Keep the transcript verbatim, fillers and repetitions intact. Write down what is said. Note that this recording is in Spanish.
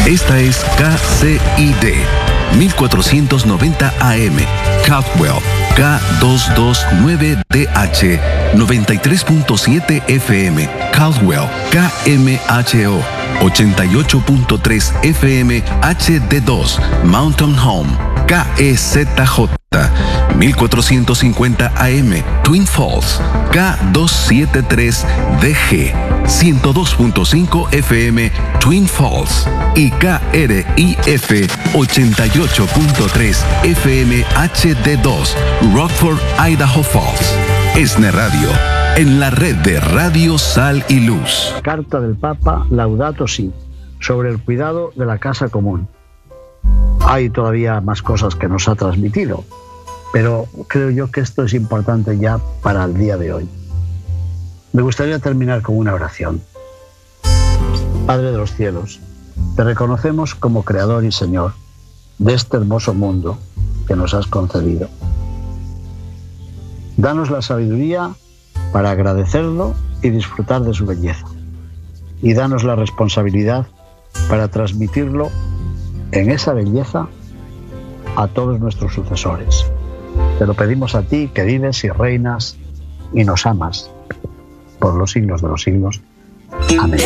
Esta es K C I D mil cuatrocientos noventa A M, Caldwell, K doscientos veintinueve D H, noventa y tres punto siete F M, Caldwell, K M H O, ochenta y ocho punto tres F M H D dos, Mountain Home, K E Z J, mil cuatrocientos cincuenta A M, Twin Falls, K doscientos setenta y tres D G, ciento dos punto cinco F M, Twin Falls, y K R I F ochenta y ocho punto tres F M H D dos, Rockford, Idaho Falls. ESNE Radio, en la red de Radio Sal y Luz. Carta del Papa Laudato Si, sobre el cuidado de la casa común. Hay todavía más cosas que nos ha transmitido, pero creo yo que esto es importante ya para el día de hoy. Me gustaría terminar con una oración. Padre de los cielos, te reconocemos como Creador y Señor de este hermoso mundo que nos has concedido. Danos la sabiduría para agradecerlo y disfrutar de su belleza. Y danos la responsabilidad para transmitirlo en esa belleza a todos nuestros sucesores. Te lo pedimos a ti, que vives y reinas y nos amas por los siglos de los siglos. Amén.